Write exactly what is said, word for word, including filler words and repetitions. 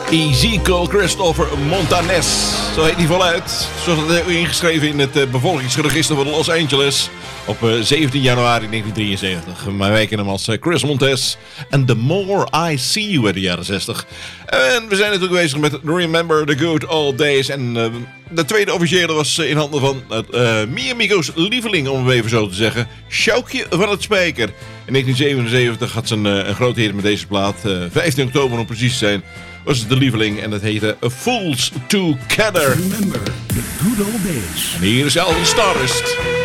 Ezekiel Christopher Montanez. Zo heet hij voluit. Zoals het ingeschreven in het uh, bevolkingsregister van Los Angeles. Op uh, zeventien januari negentien drieënzeventig. Maar wij kennen hem als uh, Chris Montez. En The More I See You uit de jaren zestig. En we zijn natuurlijk bezig met Remember the Good Old Days. En uh, de tweede officiële was uh, in handen van uh, Mi Amigo's lieveling, om het even zo te zeggen. Sjoukje van het Spijker. In negentien zevenenzeventig had ze een, uh, een grote hit met deze plaat. Uh, vijftien oktober om precies te zijn. Was het de lieveling en dat heette Fools Together. Remember the good old days. En hier is Alvin Stardust.